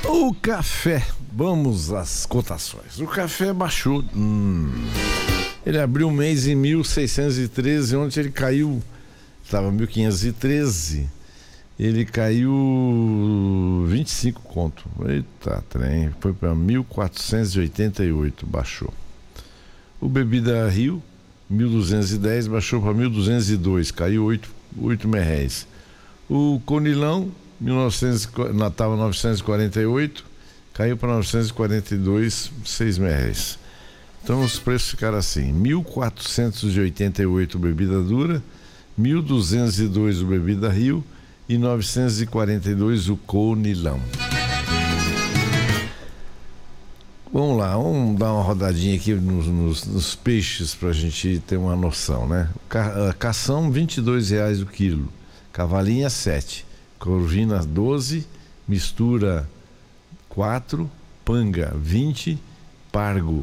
O café, vamos às cotações. O café baixou. Ele abriu o mês em 1.613, ontem ele caiu, estava 1.513, ele caiu 25 conto. Eita, trem, foi para 1.488, baixou. O Bebida Rio, 1.210, baixou para 1.202, caiu 8 merréis. O Conilão, estava 948, caiu para 942, 6 merréis. Então os preços ficaram assim: 1.488 o Bebida Dura, 1.202 o Bebida Rio e 942 o Conilão. Vamos lá, vamos dar uma rodadinha aqui nos peixes para a gente ter uma noção, né? Cação, R$22 o quilo, cavalinha 7, corvina 12, mistura 4, panga 20, pargo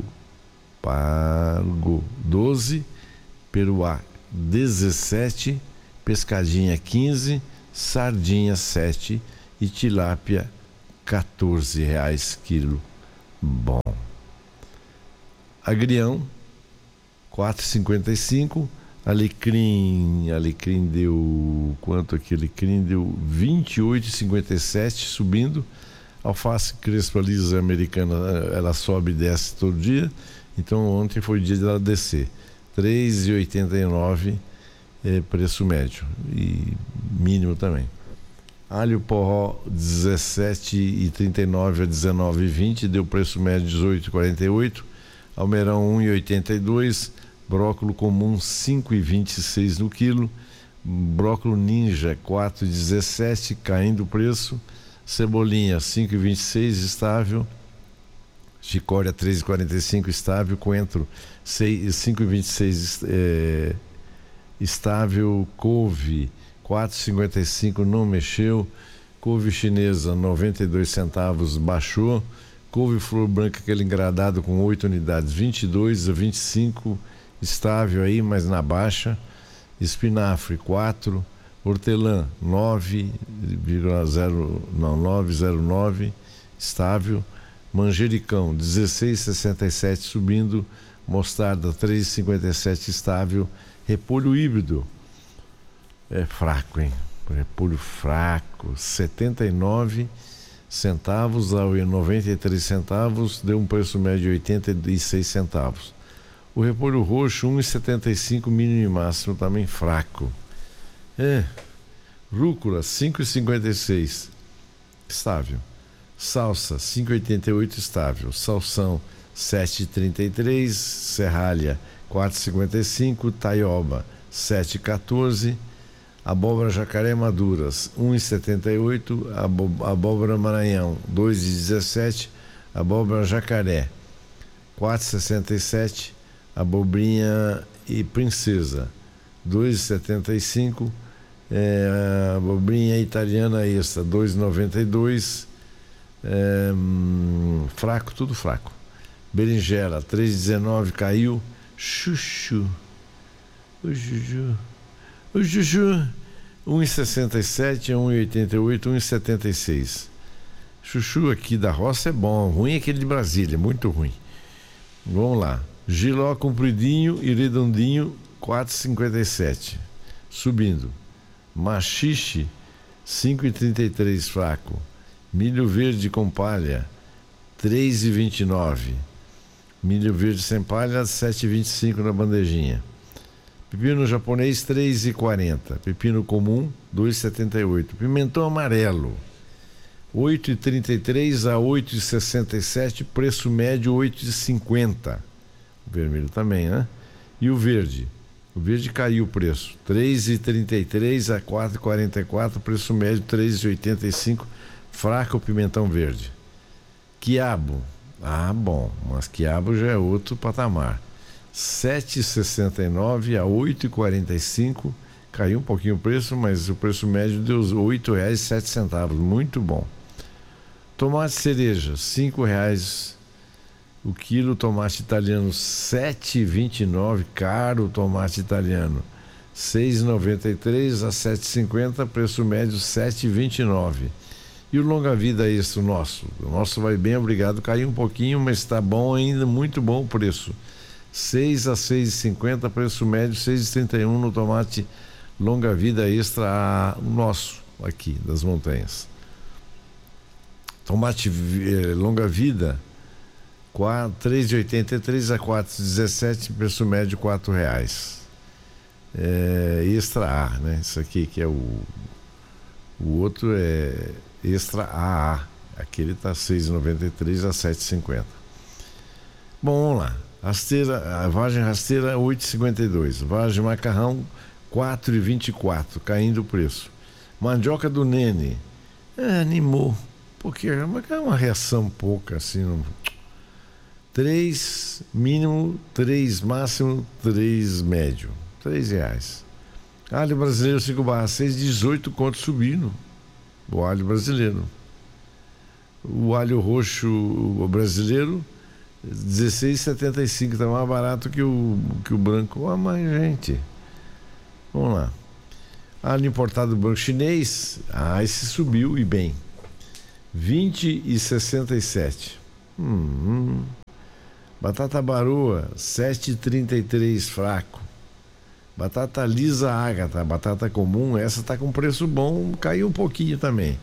12, peruá 17, pescadinha 15, sardinha 7 e tilápia R$14 quilo. Bom. Agrião 4,55. Alecrim deu quanto aqui? Alecrim deu 28,57, subindo. Alface crespa lisa americana, ela sobe e desce todo dia. Então ontem foi o dia dela descer. 3,89 preço médio e mínimo também. Alho porró 17,39 a 19,20, deu preço médio 18,48. Almeirão 1,82. Brócolis comum 5,26 no quilo. Brócolis ninja 4,17, caindo o preço. Cebolinha 5,26 estável. Chicória 3,45 estável. Coentro 5,26 estável. Couve 4,55 não mexeu. Couve chinesa 92 centavos baixou. Couve flor branca, aquele engradado com 8 unidades, 22 a 25 estável aí, mas na baixa. Espinafre 4, hortelã 9,09 estável. Manjericão 16,67 subindo. Mostarda 3,57 estável. Repolho híbrido é fraco, hein? Repolho fraco, 79 centavos a 93 centavos, deu um preço médio de 86 centavos. O repolho roxo 1,75 mínimo e máximo, também fraco. Rúcula 5,56 estável. Salsa 5,88 estável. Salsão 7,33. Serralha 4,55. Taioba 7,14. Abóbora jacaré maduras 1,78. Abóbora Maranhão 2,17. Abóbora jacaré 4,67. Abobrinha e princesa 2,75. Abobrinha italiana extra 2,92. Fraco, tudo fraco. Berinjela 3,19, caiu. Chuchu, o Juju 1,67, 1,88, 1,76. Chuchu aqui da roça é bom, ruim é aquele de Brasília, muito ruim. Vamos lá. Giló compridinho e redondinho 4,57 subindo. Machixe 5,33 fraco. Milho verde com palha 3,29. Milho verde sem palha 7,25 na bandejinha. Pepino japonês 3,40. Pepino comum 2,78. Pimentão amarelo 8,33 a 8,67, preço médio 8,50. O vermelho também, né? E o verde? O verde caiu o preço 3,33 a 4,44, preço médio 3,85. Fraco o pimentão verde. Quiabo, bom, mas quiabo já é outro patamar. 7,69 a 8,45, caiu um pouquinho o preço, mas o preço médio deu R$8,07, muito bom. Tomate cereja, R$5 o quilo. Tomate italiano 7,29, caro o tomate italiano. 6,93 a 7,50, preço médio 7,29. E o Longa Vida Extra, o nosso vai bem, obrigado, caiu um pouquinho, mas está bom ainda, muito bom o preço. 6 a 6,50, preço médio 6,31 no tomate Longa Vida Extra, o nosso aqui das montanhas. Tomate Longa Vida 3,83 a 4,17, preço médio R$4. Extra A, né? Isso aqui que é o outro é Extra AA. Aquele tá 6,93 a 7,50. Bom, vamos lá. Rasteira, a vagem rasteira 8,52. Vagem macarrão 4,24, caindo o preço. Mandioca do Nene animou, porque é uma reação pouca assim. 3 mínimo, 3 máximo, 3 médio, R$3. Alho brasileiro 5/6, 18 conto subindo. O alho brasileiro. O alho roxo brasileiro 16,75, tá mais barato que o branco. Mas gente, vamos lá. Alho importado branco chinês, esse subiu e bem, 20,67. Batata baroa 7,33, fraco. Batata lisa ágata, batata comum, essa tá com preço bom, caiu um pouquinho também.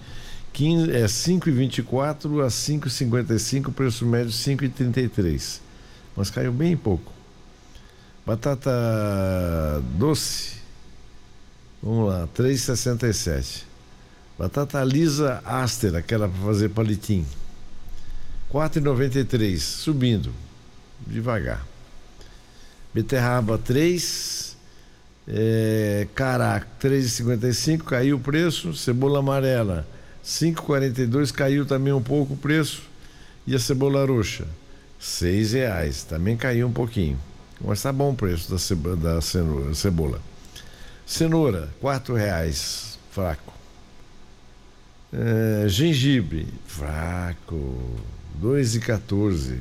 5,24 a 5,55, preço médio 5,33. Mas caiu bem pouco. Batata doce, vamos lá, 3,67. Batata lisa Aster, aquela para fazer palitinho, 4,93, subindo devagar. Beterraba 3, cará 3,55, caiu o preço. Cebola amarela 5,42, caiu também um pouco o preço. E a cebola roxa R$6, também caiu um pouquinho, mas tá bom o preço da cebola. Cenoura R$4, fraco. Gengibre fraco, 2,14.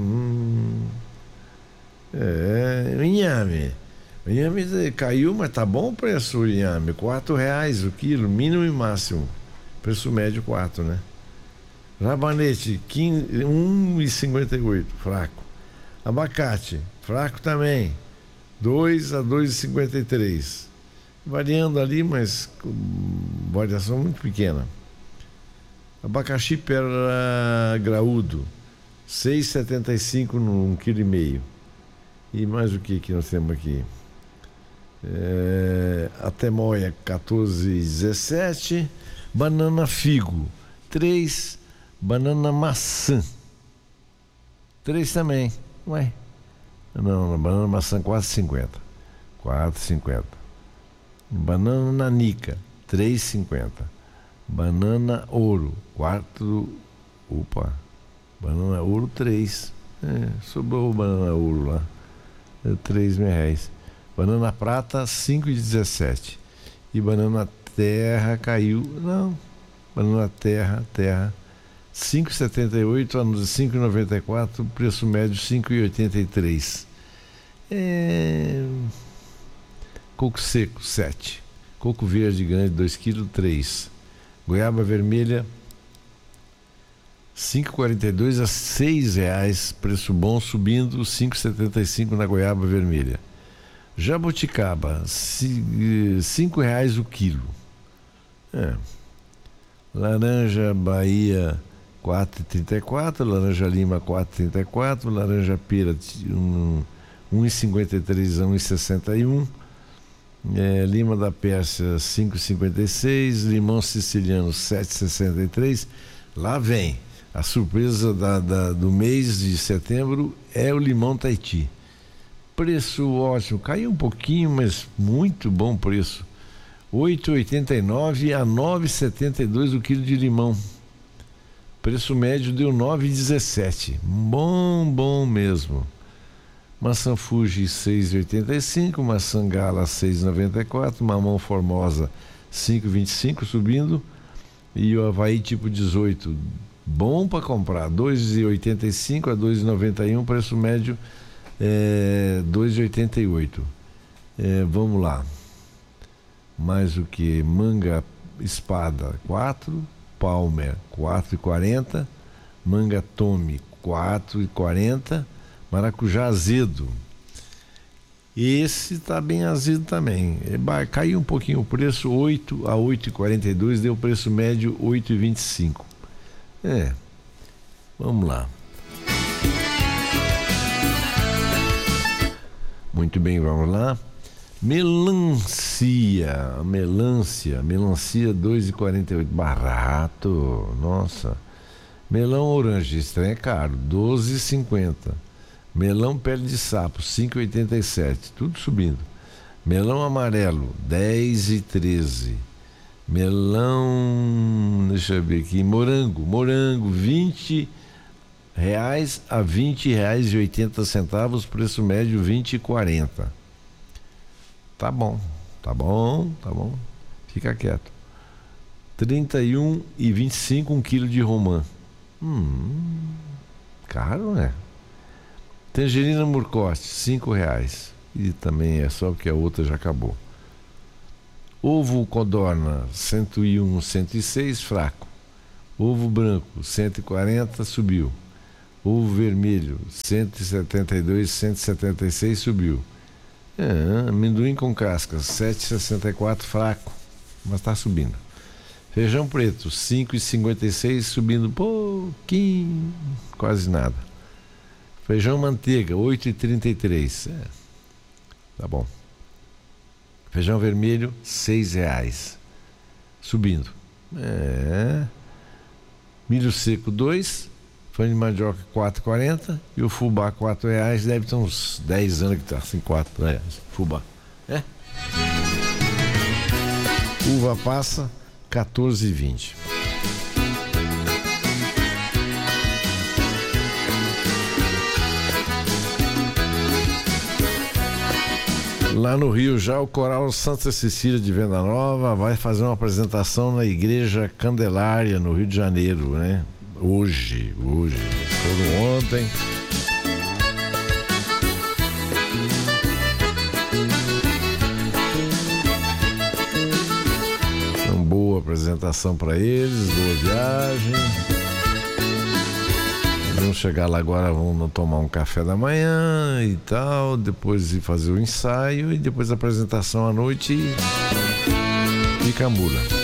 Inhame caiu, mas tá bom o preço. O inhame R$4 o quilo, mínimo e máximo, preço médio 4, né? Rabanete 1,58, fraco. Abacate fraco também, 2 a 2,53, variando ali, mas com variação muito pequena. Abacaxi pérola graúdo 6,75 no 1,5 kg. E mais o que nós temos aqui? Atemoia 14,17. Banana figo 3. Banana maçã 3 também. Ué? Não, banana maçã 4,50. Banana nanica 3,50. Banana ouro 4. Banana ouro 3. Sobrou banana ouro lá, R$3. Banana prata 5,17. E banana terra caiu. Não, banana terra 5,78 a 5,94, preço médio 5,83. Coco seco 7. Coco verde grande 2 kg 3. Goiaba vermelha 5,42 a R$6, preço bom, subindo 5,75 na goiaba vermelha. Jabuticaba R$5 o quilo. Laranja Bahia 4,34, laranja lima 4,34, laranja pera 1,53 a 1,61. Lima da Pérsia 5,56, limão siciliano 7,63. Lá vem a surpresa do mês de setembro, é o limão Tahiti. Preço ótimo, caiu um pouquinho, mas muito bom preço. 8,89 a 9,72 o quilo de limão. Preço médio deu 9,17. Bom mesmo. Maçã Fuji 6,85, maçã Gala 6,94, mamão Formosa 5,25 subindo, e o Havaí tipo 18, bom para comprar, 2,85 a 2,91, preço médio 2,88. Vamos lá. Mais o que? Manga espada 4, Palmer 4,40, manga Tome 4,40, maracujá azedo. Esse tá bem azedo também. Caiu um pouquinho o preço, 8 a 8,42, deu preço médio 8,25. Vamos lá. Muito bem, vamos lá. Melancia 2,48, barato, nossa. Melão orange, esse trem é caro, 12,50. Melão pele de sapo, 5,87, tudo subindo. Melão amarelo, 10,13. Melão, deixa eu ver aqui, morango, R$20 a R$20,80, preço médio 20,40. Tá bom. Fica quieto. 31,25 1 quilo de romã. Caro, né? Tangerina Murcote, R$5. E também é só porque a outra já acabou. Ovo Codorna, 101, 106, fraco. Ovo branco, 140, subiu. Ovo vermelho, 172, 176, subiu. Amendoim com cascas, 7,64, fraco, mas está subindo. Feijão preto, 5,56, subindo pouquinho, quase nada. Feijão manteiga, 8,33. Tá bom. Feijão vermelho, R$6, subindo. Milho seco, 2. Fã de mandioca, R$4,40. E o fubá, R$4. Deve ter uns 10 anos que tá assim, R$4. Fubá. Uva passa, 14,20. Lá no Rio, já o Coral Santa Cecília de Venda Nova vai fazer uma apresentação na Igreja Candelária, no Rio de Janeiro, né? Hoje. Foram ontem. Uma boa apresentação para eles, boa viagem. Vamos chegar lá agora, vamos tomar um café da manhã e tal, depois ir fazer o ensaio e depois a apresentação à noite e Cambula.